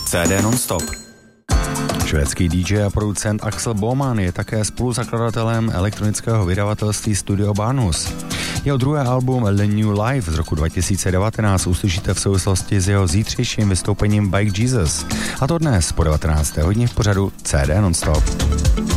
CD non-stop. Švédský DJ a producent Axel Boman je také spoluzakladatelem elektronického vydavatelství Studio Banus. Jeho druhé album The New Life z roku 2019 uslyšíte v souvislosti s jeho zítřejším vystoupením Bike Jesus. A to dnes po 19. hodině v pořadu CD non-stop.